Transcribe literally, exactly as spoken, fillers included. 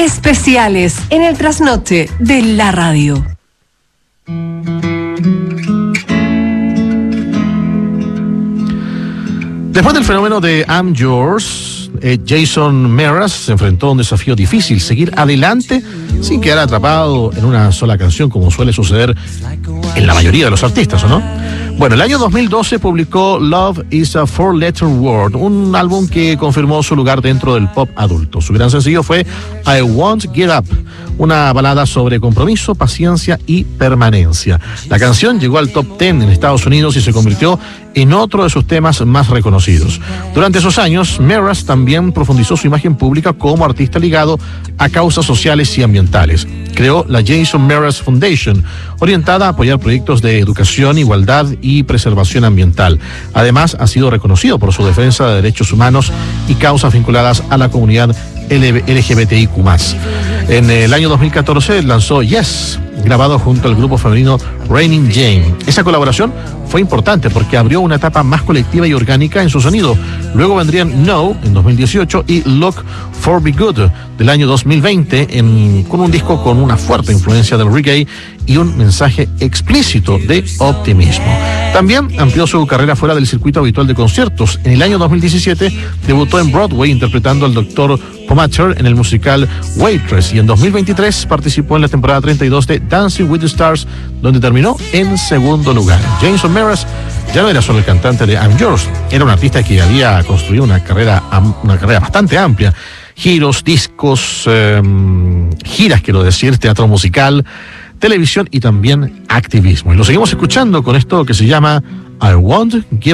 Especiales en el trasnoche de la radio. Después del fenómeno de I'm Yours, eh, Jason Mraz se enfrentó a un desafío difícil: seguir adelante sin quedar atrapado en una sola canción, como suele suceder en la mayoría de los artistas, ¿o no? Bueno, el año dos mil doce publicó Love is a Four-Letter Word, un álbum que confirmó su lugar dentro del pop adulto. Su gran sencillo fue I Won't Get Up, una balada sobre compromiso, paciencia y permanencia. La canción llegó al top diez en Estados Unidos y se convirtió en otro de sus temas más reconocidos. Durante esos años, Mraz también profundizó su imagen pública como artista ligado a causas sociales y ambientales. Creó la Jason Mraz Foundation, orientada a apoyar proyectos de educación, igualdad y preservación ambiental. Además, ha sido reconocido por su defensa de derechos humanos y causas vinculadas a la comunidad L G B T I Q más. En el año dos mil catorce lanzó Yes, grabado junto al grupo femenino Raining Jane. Esa colaboración fue importante porque abrió una etapa más colectiva y orgánica en su sonido. Luego vendrían No en dos mil dieciocho y Look for Be Good del año dos mil veinte, en, con un disco con una fuerte influencia del reggae y un mensaje explícito de optimismo. También amplió su carrera fuera del circuito habitual de conciertos. En el año dos mil diecisiete debutó en Broadway interpretando al doctor Pomacher en el musical Waitress, y en dos mil veintitrés participó en la temporada treinta y dos de Dancing with the Stars, donde terminó en segundo lugar. Jason Mraz ya no era solo el cantante de I'm Yours, era un artista que había construido una carrera, una carrera bastante amplia. Giros, discos, eh, giras, quiero decir, teatro musical, televisión y también activismo. Y lo seguimos escuchando con esto que se llama I Won't Give